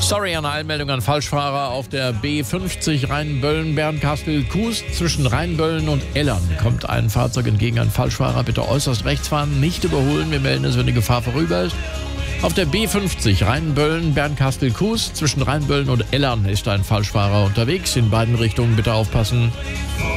Sorry an Eilmeldung an Falschfahrer auf der B50 Rheinböllen-Bernkastel-Kues. Zwischen Rheinböllen und Ellern kommt ein Fahrzeug entgegen. Ein Falschfahrer bitte äußerst rechts fahren, nicht überholen. Wir melden es, wenn die Gefahr vorüber ist. Auf der B50 Rheinböllen-Bernkastel-Kues zwischen Rheinböllen und Ellern ist ein Falschfahrer unterwegs. In beiden Richtungen bitte aufpassen.